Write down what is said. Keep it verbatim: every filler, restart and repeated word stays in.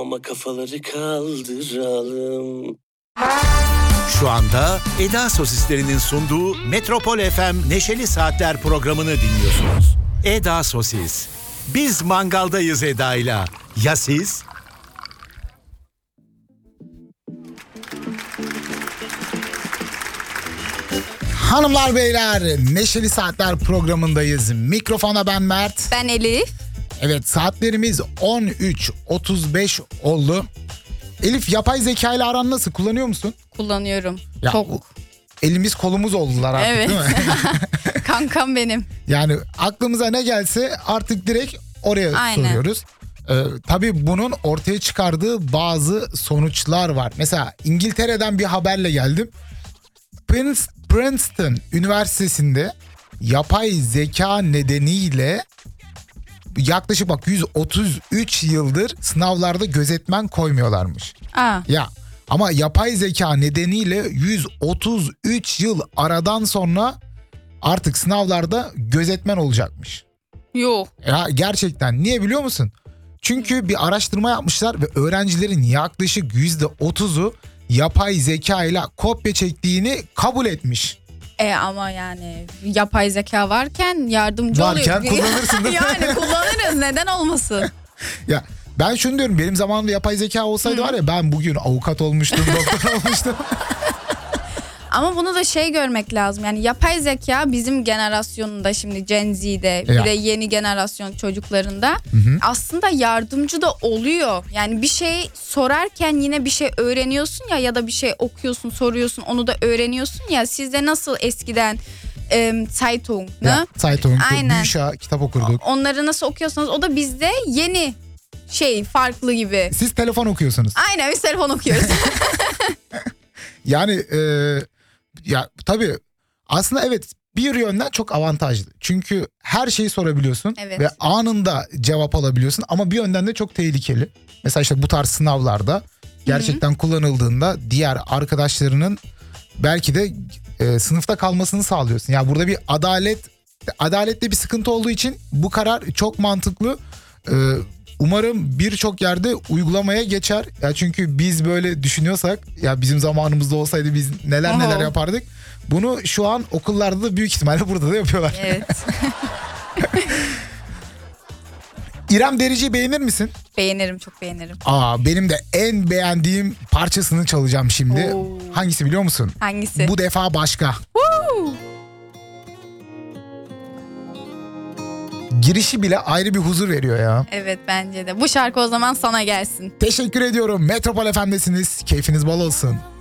ama kafaları kaldıralım. Şu anda Eda Sosislerinin sunduğu Metropol F M Neşeli Saatler programını dinliyorsunuz. Eda Sosis. Biz mangaldayız Eda'yla. Ya siz? Hanımlar beyler, Neşeli Saatler programındayız. Mikrofona ben Mert. Ben Elif. Evet, saatlerimiz on üç otuz beş oldu. Elif, yapay zeka ile aran nasıl? Kullanıyor musun? Kullanıyorum. Ya, Çok. Elimiz kolumuz oldular artık, Evet. değil mi? Kankam benim. Yani aklımıza ne gelse artık direkt oraya Aynen. soruyoruz. Ee, tabii bunun ortaya çıkardığı bazı sonuçlar var. Mesela İngiltere'den bir haberle geldim. Prince, Princeton Üniversitesi'nde yapay zeka nedeniyle yaklaşık bak yüz otuz üç yıldır sınavlarda gözetmen koymuyorlarmış. Aa. Ya ama yapay zeka nedeniyle yüz otuz üç yıl aradan sonra artık sınavlarda gözetmen olacakmış. Yok. Ya gerçekten, niye biliyor musun? Çünkü bir araştırma yapmışlar ve öğrencilerin yaklaşık yüzde otuzu yapay zeka ile kopya çektiğini kabul etmiş. E ama yani yapay zeka varken yardımcı Varken oluyor. kullanırsın değil mi? Yani kullanırız, neden olmasın? Ya ben şunu diyorum, benim zamanımda yapay zeka olsaydı var ya, ben bugün avukat olmuştum, doktor olmuştum. Ama bunu da şey görmek lazım. Yani yapay zeka bizim generasyonunda, şimdi Gen Z'de, bir Ya. de yeni generasyon çocuklarında aslında yardımcı da oluyor. Yani bir şey sorarken yine bir şey öğreniyorsun ya, ya da bir şey okuyorsun, soruyorsun, onu da öğreniyorsun ya. Sizde nasıl eskiden e, Zeitung, ne? Ya, Zeitung, Aynen. Büyüşa kitap okurduk. Onları nasıl okuyorsanız o da bizde yeni şey, farklı gibi. Siz telefon okuyorsunuz. Aynen, biz telefon okuyoruz. Yani e, ya tabii aslında evet, bir yönden çok avantajlı. Çünkü her şeyi sorabiliyorsun Evet. ve anında cevap alabiliyorsun, ama bir yönden de çok tehlikeli. Mesela işte bu tarz sınavlarda gerçekten kullanıldığında diğer arkadaşlarının belki de e, sınıfta kalmasını sağlıyorsun. Ya burada bir adalet adalette bir sıkıntı olduğu için bu karar çok mantıklı. E, Umarım birçok yerde uygulamaya geçer. Ya çünkü biz böyle düşünüyorsak, ya bizim zamanımızda olsaydı biz neler Oho. neler yapardık. Bunu şu an okullarda da büyük ihtimalle burada da yapıyorlar. Evet. İrem Derici'yi beğenir misin? Beğenirim, çok beğenirim. Aa, benim de en beğendiğim parçasını çalacağım şimdi. Oo. Hangisi biliyor musun? Hangisi? Bu defa başka. Woo! Girişi bile ayrı bir huzur veriyor ya. Evet, bence de. Bu şarkı o zaman sana gelsin. Teşekkür ediyorum. Metropol F M'desiniz. Keyfiniz bol olsun.